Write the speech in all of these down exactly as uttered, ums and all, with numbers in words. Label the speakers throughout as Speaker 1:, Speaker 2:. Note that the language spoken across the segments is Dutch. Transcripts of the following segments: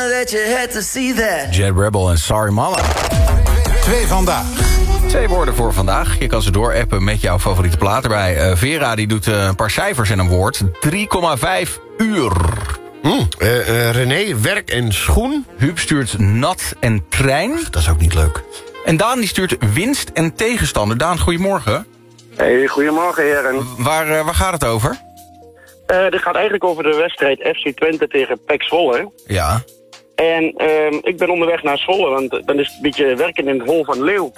Speaker 1: know that you had to see that.
Speaker 2: Jet Rebel en Sorry Mama.
Speaker 3: Twee vandaag.
Speaker 2: Twee woorden voor vandaag. Je kan ze doorappen met jouw favoriete plaat erbij. Uh, Vera die doet uh, een paar cijfers en een woord. drie komma vijf uur.
Speaker 4: Mm, uh, uh, René, werk en schoen.
Speaker 2: Huub stuurt nat en trein.
Speaker 4: Dat is ook niet leuk.
Speaker 2: En Daan die stuurt winst en tegenstander. Daan, goedemorgen.
Speaker 5: Hey, goedemorgen heren.
Speaker 2: Waar, uh, waar gaat het over?
Speaker 5: Uh, dit gaat eigenlijk over de wedstrijd F C Twente tegen P E C Zwolle.
Speaker 2: Ja.
Speaker 5: En uh, ik ben onderweg naar Zwolle, want dan is het een beetje werken in het hol van de leeuw.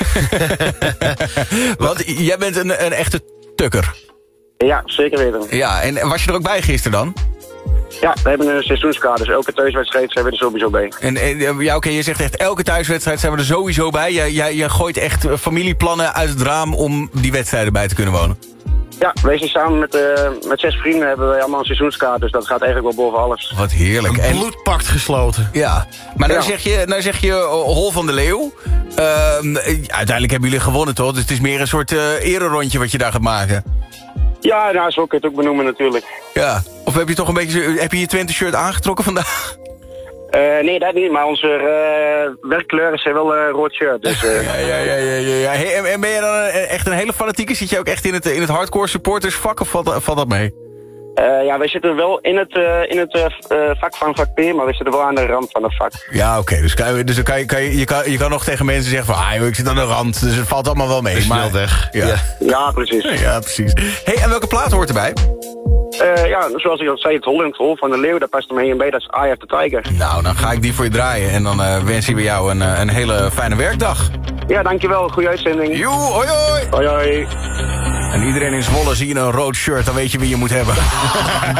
Speaker 2: Want jij bent een, een echte tukker.
Speaker 5: Ja, zeker weten.
Speaker 2: Ja, en was je er ook bij gisteren dan?
Speaker 5: Ja, we hebben een seizoenskaart, dus elke thuiswedstrijd zijn we er sowieso bij.
Speaker 2: En, en ja, oké, okay, je zegt echt elke thuiswedstrijd zijn we er sowieso bij. Je, je, je gooit echt familieplannen uit het raam om die wedstrijden bij te kunnen wonen.
Speaker 5: Ja, wij zijn samen met, uh, met zes vrienden hebben wij allemaal een seizoenskaart, dus dat gaat eigenlijk wel boven alles.
Speaker 2: Wat heerlijk.
Speaker 4: Een
Speaker 2: en,
Speaker 4: bloedpact gesloten.
Speaker 2: Ja, maar nou
Speaker 5: ja.
Speaker 2: zeg je, nou zeg je uh, Hol van de Leeuw. Uh, uiteindelijk hebben jullie gewonnen, toch? Dus het is meer een soort uh, ererondje wat je daar gaat maken.
Speaker 5: Ja, nou, zo kun je het ook benoemen natuurlijk.
Speaker 2: Ja, of heb je toch een beetje, heb je je Twente-shirt aangetrokken vandaag?
Speaker 5: Uh, nee, dat niet, maar onze uh, werkkleuren zijn wel uh, rood shirt. Dus, uh...
Speaker 2: ja, ja, ja, ja, ja, ja. Hey, en, en ben je dan een, echt een hele fanatieke? Zit je ook echt in het, in het hardcore supportersvak of valt, valt dat mee?
Speaker 5: Uh, ja, wij zitten wel in het, uh, in het uh, vak van vak P, maar we zitten wel aan de rand van het vak.
Speaker 2: Ja, oké. Okay. Dus, kan je, dus dan kan je, kan je, je, kan, je kan nog tegen mensen zeggen van... ah, joh, ik zit aan de rand, dus het valt allemaal wel mee.
Speaker 4: Is
Speaker 2: maar
Speaker 4: snel weg.
Speaker 2: Ja,
Speaker 5: ja. ja precies.
Speaker 2: Ja, precies. Hey, en welke plaat hoort erbij?
Speaker 5: Uh, ja, zoals ik al zei, het hol in het hol van de leeuw, daar past er mee en bij, dat is Eye of the Tiger.
Speaker 2: Nou, dan ga ik die voor je draaien. En dan uh, wensen we jou een, een hele fijne werkdag.
Speaker 5: Ja, dankjewel. Goeie uitzending.
Speaker 2: Joe, hoi hoi.
Speaker 5: Hoi hoi.
Speaker 2: En iedereen in Zwolle zie je een rood shirt, dan weet je wie je moet hebben.